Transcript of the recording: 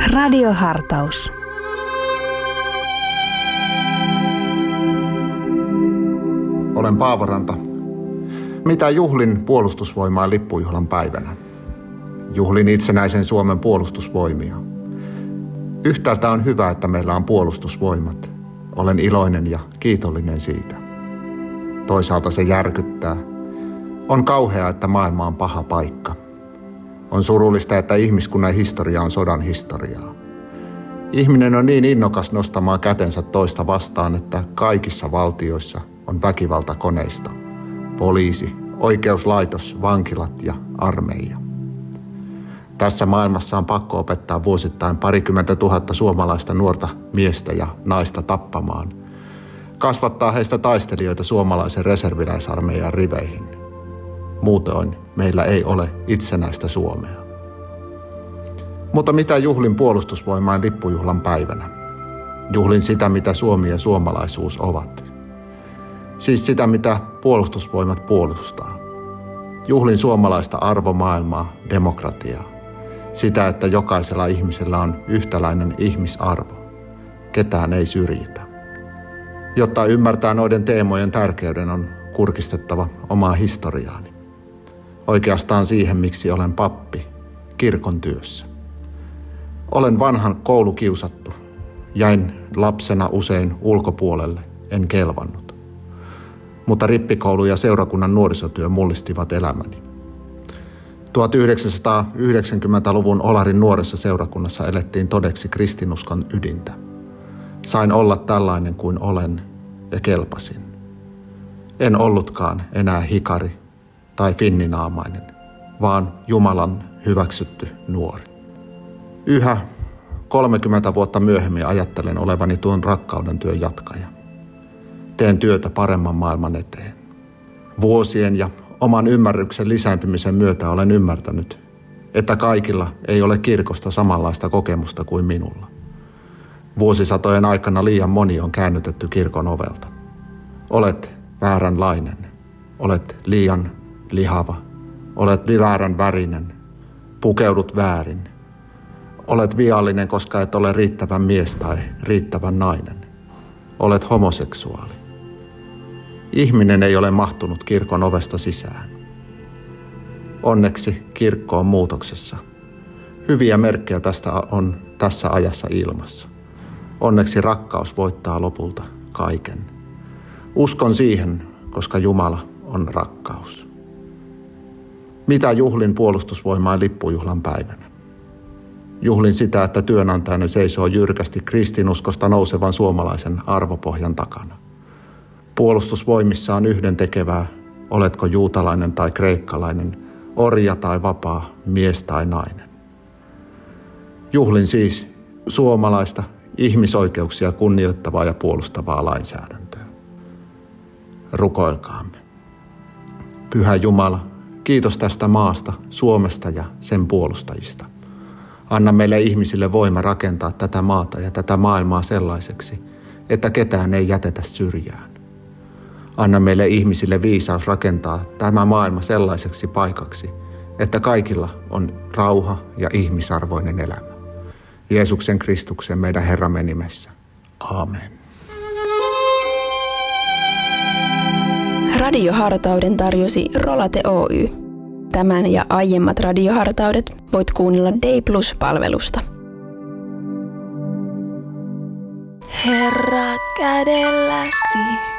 Radiohartaus. Olen Paavo Ranta. Mitä juhlin puolustusvoimaa lippujuhlan päivänä? Juhlin itsenäisen Suomen puolustusvoimia. Yhtäältä on hyvä, että meillä on puolustusvoimat. Olen iloinen ja kiitollinen siitä. Toisaalta se järkyttää. On kauheaa, että maailma on paha paikka. On surullista, että ihmiskunnan historia on sodan historiaa. Ihminen on niin innokas nostamaan kätensä toista vastaan, että kaikissa valtioissa on väkivaltakoneisto. Poliisi, oikeuslaitos, vankilat ja armeija. Tässä maailmassa on pakko opettaa vuosittain 20 000 suomalaista nuorta miestä ja naista tappamaan. Kasvattaa heistä taistelijoita suomalaisen reserviläisarmeijan riveihin. Muutoin meillä ei ole itsenäistä Suomea. Mutta mitä juhlin puolustusvoimain lippujuhlan päivänä? Juhlin sitä, mitä Suomi ja suomalaisuus ovat. Siis sitä, mitä puolustusvoimat puolustaa. Juhlin suomalaista arvomaailmaa, demokratiaa. Sitä, että jokaisella ihmisellä on yhtäläinen ihmisarvo. Ketään ei syrjitä. Jotta ymmärtää noiden teemojen tärkeyden, on kurkistettava omaa historiaani. Oikeastaan siihen, miksi olen pappi, kirkon työssä. Olen vanhan koulukiusattu. Jäin lapsena usein ulkopuolelle, en kelvannut. Mutta rippikoulu ja seurakunnan nuorisotyö mullistivat elämäni. 1990-luvun Olarin nuoressa seurakunnassa elettiin todeksi kristinuskon ydintä. Sain olla tällainen kuin olen ja kelpasin. En ollutkaan enää hikari tai finninaamainen, vaan Jumalan hyväksytty nuori. Yhä 30 vuotta myöhemmin ajattelen olevani tuon rakkauden työn jatkaja. Teen työtä paremman maailman eteen. Vuosien ja oman ymmärryksen lisääntymisen myötä olen ymmärtänyt, että kaikilla ei ole kirkosta samanlaista kokemusta kuin minulla. Vuosisatojen aikana liian moni on käännytetty kirkon ovelta. Olet vääränlainen. Olet liian lihava. Olet väärän värinen. Pukeudut väärin. Olet viallinen, koska et ole riittävän mies tai riittävän nainen. Olet homoseksuaali. Ihminen ei ole mahtunut kirkon ovesta sisään. Onneksi kirkko on muutoksessa. Hyviä merkkejä tästä on tässä ajassa ilmassa. Onneksi rakkaus voittaa lopulta kaiken. Uskon siihen, koska Jumala on rakkaus. Mitä juhlin puolustusvoimain lippujuhlan päivänä? Juhlin sitä, että työnantajani seisoo jyrkästi kristinuskosta nousevan suomalaisen arvopohjan takana. Puolustusvoimissa on yhdentekevää, oletko juutalainen tai kreikkalainen, orja tai vapaa, mies tai nainen. Juhlin siis suomalaista, ihmisoikeuksia kunnioittavaa ja puolustavaa lainsäädäntöä. Rukoilkaamme. Pyhä Jumala, kiitos tästä maasta, Suomesta ja sen puolustajista. Anna meille ihmisille voima rakentaa tätä maata ja tätä maailmaa sellaiseksi, että ketään ei jätetä syrjään. Anna meille ihmisille viisaus rakentaa tämä maailma sellaiseksi paikaksi, että kaikilla on rauha ja ihmisarvoinen elämä. Jeesuksen Kristuksen meidän Herramme nimessä. Aamen. Radiohartauden tarjosi Rolate Oy. Tämän ja aiemmat radiohartaudet voit kuunnella Day Plus-palvelusta. Herra kädelläsi.